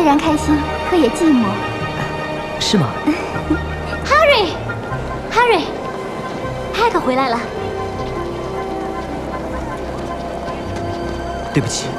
然开心，可也寂寞。 是吗 ？Harry，Hank 回来了。 对不起。